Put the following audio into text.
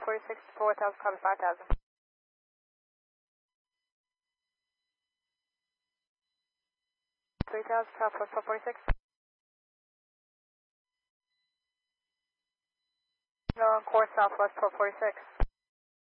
46, 4000, copy 5000. Southwest 446. No, on course Southwest 446.